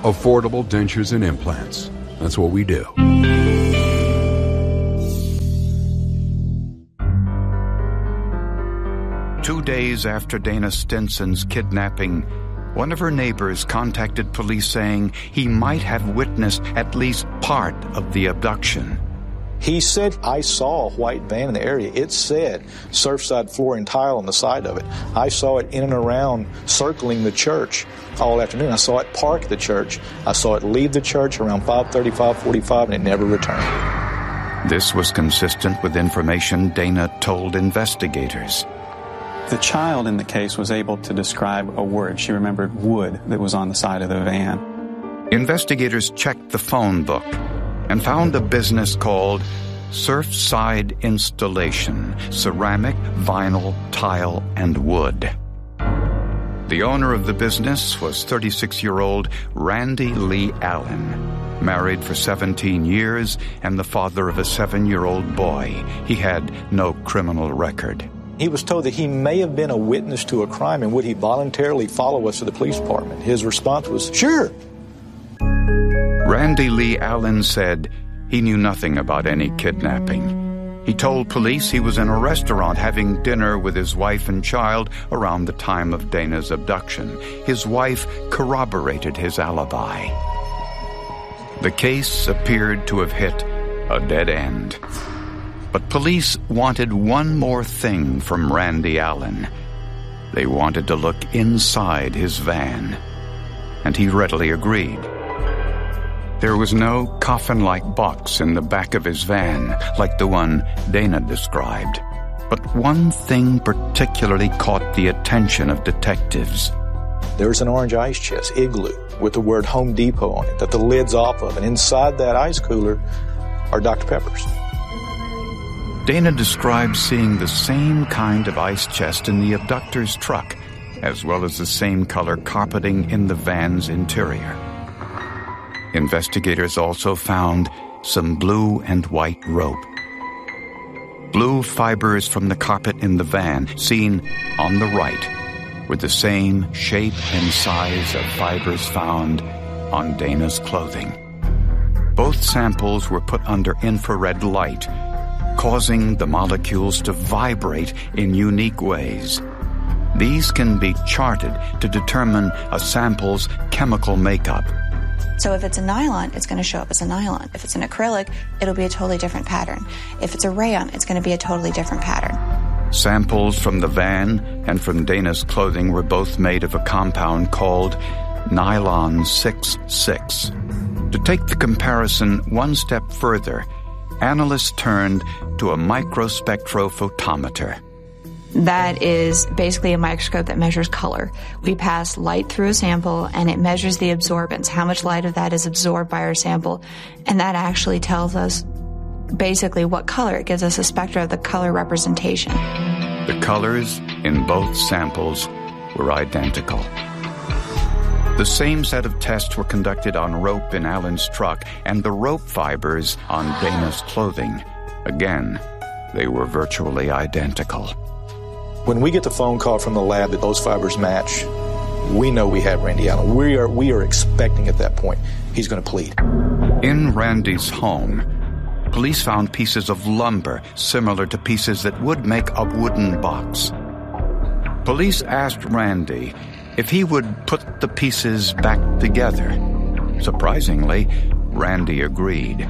Affordable dentures and implants. That's what we do. Two days after Dana Stinson's kidnapping, one of her neighbors contacted police saying he might have witnessed at least part of the abduction. He said, I saw a white van in the area. It said Surfside Floor and Tile on the side of it. I saw it in and around circling the church all afternoon. I saw it park at the church. I saw it leave the church around 5:30, 5:45, and it never returned. This was consistent with information Dana told investigators. The child in the case was able to describe a word. She remembered wood that was on the side of the van. Investigators checked the phone book and found a business called Surfside Installation, ceramic, vinyl, tile, and wood. The owner of the business was 36-year-old Randy Lee Allen, married for 17 years and the father of a 7-year-old boy. He had no criminal record. He was told that he may have been a witness to a crime, and would he voluntarily follow us to the police department? His response was, sure. Randy Lee Allen said he knew nothing about any kidnapping. He told police he was in a restaurant having dinner with his wife and child around the time of Dana's abduction. His wife corroborated his alibi. The case appeared to have hit a dead end. But police wanted one more thing from Randy Allen. They wanted to look inside his van, and he readily agreed. There was no coffin-like box in the back of his van like the one Dana described. But one thing particularly caught the attention of detectives. There's an orange ice chest, Igloo, with the word Home Depot on it, that the lid's off of, and inside that ice cooler are Dr. Peppers. Dana described seeing the same kind of ice chest in the abductor's truck, as well as the same color carpeting in the van's interior. Investigators also found some blue and white rope. Blue fibers from the carpet in the van, seen on the right, were the same shape and size of fibers found on Dana's clothing. Both samples were put under infrared light, causing the molecules to vibrate in unique ways. These can be charted to determine a sample's chemical makeup. So if it's a nylon, it's going to show up as a nylon. If it's an acrylic, it'll be a totally different pattern. If it's a rayon, it's going to be a totally different pattern. Samples from the van and from Dana's clothing were both made of a compound called Nylon 6,6. To take the comparison one step further, analysts turned to a microspectrophotometer. That is basically a microscope that measures color. We pass light through a sample and it measures the absorbance, how much light of that is absorbed by our sample, and that actually tells us basically what color. It gives us a spectra of the color representation. The colors in both samples were identical. The same set of tests were conducted on rope in Allen's truck and the rope fibers on Dana's clothing. Again, they were virtually identical. When we get the phone call from the lab that those fibers match, we know we have Randy Allen. We are expecting at that point he's going to plead. In Randy's home, police found pieces of lumber similar to pieces that would make a wooden box. Police asked Randy if he would put the pieces back together. Surprisingly, Randy agreed.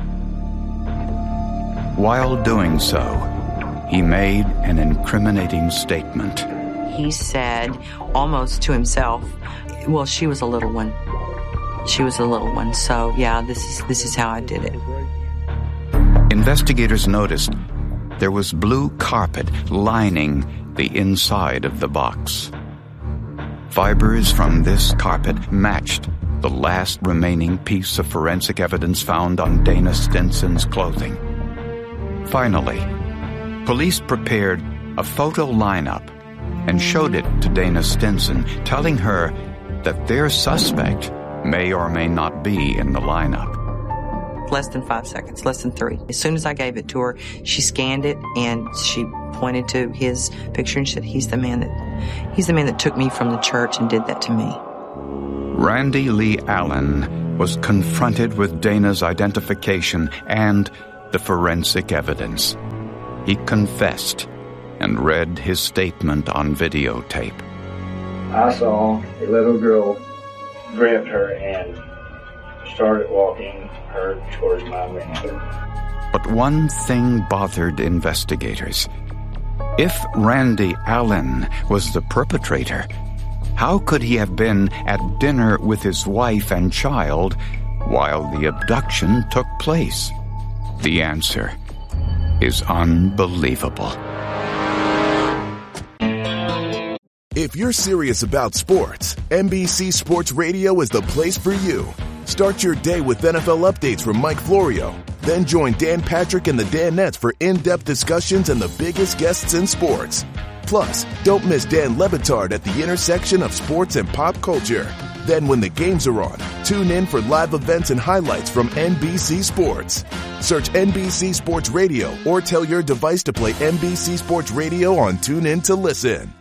While doing so, he made an incriminating statement. He said, almost to himself, well, she was a little one. She was a little one, so yeah, this is how I did it. Investigators noticed there was blue carpet lining the inside of the box. Fibers from this carpet matched the last remaining piece of forensic evidence found on Dana Stinson's clothing. Finally, police prepared a photo lineup and showed it to Dana Stinson, telling her that their suspect may or may not be in the lineup. Less than 5 seconds, less than 3. As soon as I gave it to her, she scanned it and she pointed to his picture and said, he's the man that took me from the church and did that to me. Randy Lee Allen was confronted with Dana's identification and the forensic evidence. He confessed and read his statement on videotape. I saw a little girl grab her and started walking her towards my window. But one thing bothered investigators. If Randy Allen was the perpetrator, how could he have been at dinner with his wife and child while the abduction took place? The answer is unbelievable. If you're serious about sports, NBC Sports Radio is the place for you. Start your day with NFL updates from Mike Florio. Then join Dan Patrick and the Danettes for in-depth discussions and the biggest guests in sports. Plus, don't miss Dan Le Batard at the intersection of sports and pop culture. Then when the games are on, tune in for live events and highlights from NBC Sports. Search NBC Sports Radio or tell your device to play NBC Sports Radio on TuneIn to listen.